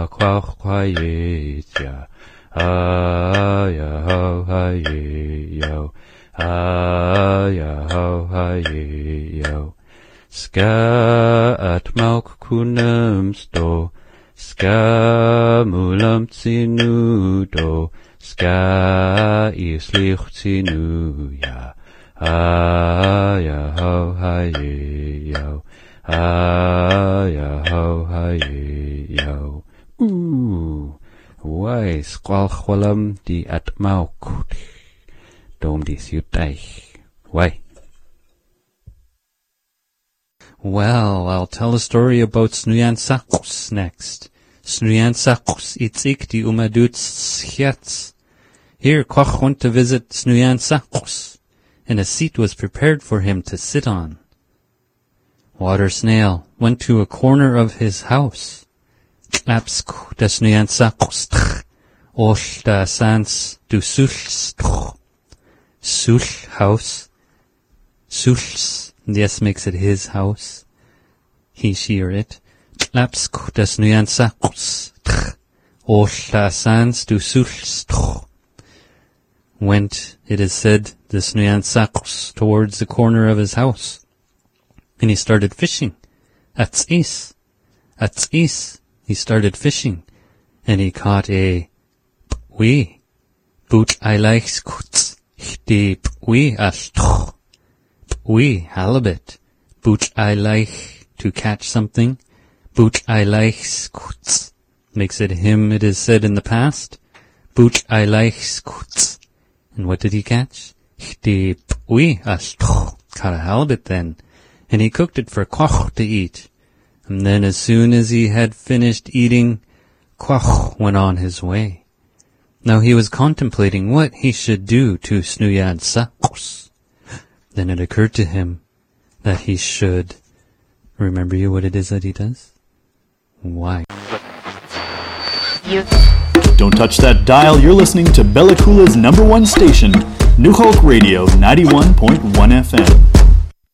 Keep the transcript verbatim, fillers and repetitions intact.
Quaquayitya, ayaho hayo, ayaho hayo. Ska at mauk kunum sto, ska mulam tsinudo, ska islich tsinuya, ayaho hayo, ayaho hayo. Ooh, why squalchwalam di at mauk, dom di siutai, why? Well, I'll tell a story about Snuyansakus next. Snuyansakus itzik di umadut schiats. Here Koch went to visit Snuyansakus, and a seat was prepared for him to sit on. Water Snail went to a corner of his house. Apsk da Snuyansakus tch, osh da sans du sulch tch. Sulch house. Sulch. Yes makes it his house. He, she, or it. Lapsk das Nuyansakus. Osh la sans du sulch. Went, it is said, the Nuyansakus towards the corner of his house. And he started fishing. At's is. At's is. He started fishing. And he caught a p'wi. Boot I likes kuts. Hdi p'wi as toch. We, halibut. Boot I like to catch something. Boot I like skuts. Makes it him, it is said in the past. Boot I like skuts. And what did he catch? Hdi p'wi as toch. Caught a halibut then. And he cooked it for Koch to eat. And then as soon as he had finished eating, Koch went on his way. Now he was contemplating what he should do to Snuyansakus. Then it occurred to him that he should remember you what it is that he does? Why? Don't touch that dial. You're listening to Bella Kula's number one station, New Hope Radio ninety-one point one F M.